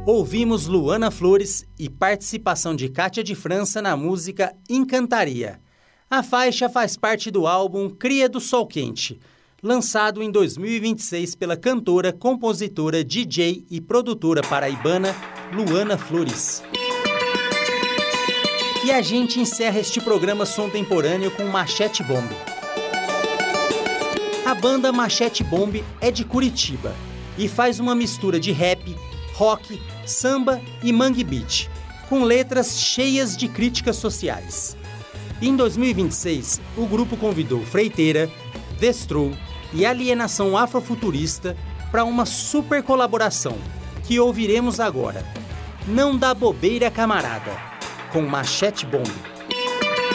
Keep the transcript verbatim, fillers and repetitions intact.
Ouvimos Luana Flores e participação de Kátia de França na música Encantaria. A faixa faz parte do álbum Cria do Sol Quente, lançado em dois mil e vinte e seis pela cantora, compositora, D J e produtora paraibana Luana Flores. E a gente encerra este programa contemporâneo com Machete Bomb. A banda Machete Bomb é de Curitiba e faz uma mistura de rap, rock, samba e mangue beat, com letras cheias de críticas sociais. Em dois mil e vinte e seis, o grupo convidou Freiteira, Destro e Alienação Afrofuturista para uma super colaboração, que ouviremos agora. Não dá bobeira, camarada, com Machete Bomb.